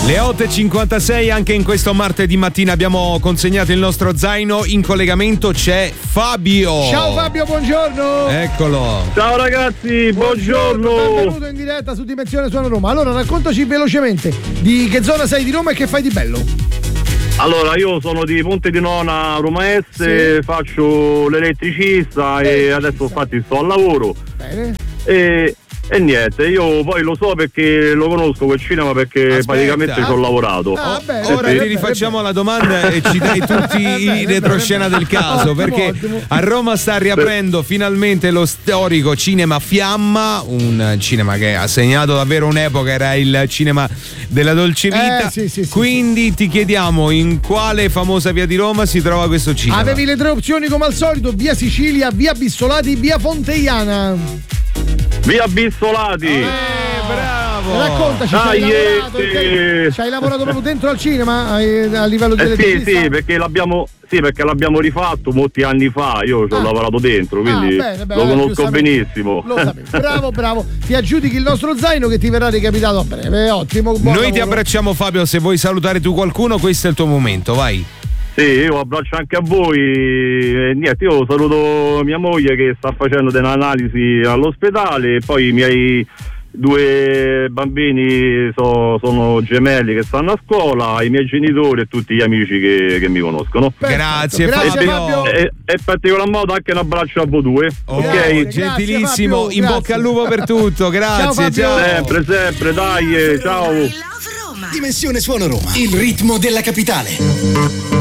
Le 8.56, anche in questo martedì mattina abbiamo consegnato il nostro zaino. In collegamento c'è Fabio. Ciao Fabio, buongiorno. Eccolo. Ciao ragazzi, buongiorno. Benvenuto in diretta su Dimensione Suono Roma. Allora, raccontaci velocemente di che zona sei di Roma e che fai di bello. Allora, io sono di Ponte di Nona, Roma Est, faccio l'elettricista e adesso infatti sto al lavoro. Bene. E niente, io poi lo so perché lo conosco quel cinema perché praticamente ci ho lavorato. Ora ti rifacciamo la domanda e ci dai tutti i retroscena del caso, perché a Roma sta riaprendo finalmente lo storico Cinema Fiamma, un cinema che ha segnato davvero un'epoca, era il cinema della dolce vita. Quindi ti chiediamo in quale famosa via di Roma si trova questo cinema. Avevi le tre opzioni come al solito: via Sicilia, via Bissolati, via Fonteiana. Via Bissolati. Bravo. Raccontaci, ci hai lavorato proprio dentro al cinema a livello di sì, perché l'abbiamo rifatto molti anni fa. Io ci ho lavorato dentro, quindi lo conosco benissimo. Lo sapevo. Bravo. Ti aggiudichi il nostro zaino che ti verrà ricapitato a breve. Ottimo. Noi ti abbracciamo, Fabio. Se vuoi salutare tu qualcuno, questo è il tuo momento, vai. Sì, io abbraccio anche a voi e niente, io saluto mia moglie che sta facendo delle analisi all'ospedale e poi i miei due bambini sono gemelli che stanno a scuola, i miei genitori e tutti gli amici che mi conoscono. Grazie Fabio. E in particolar modo anche un abbraccio a voi due. Ok, gentilissimo, in bocca al lupo per tutto, grazie, ciao. Sempre, dai, ciao. Dimensione Suono Roma, il ritmo della capitale.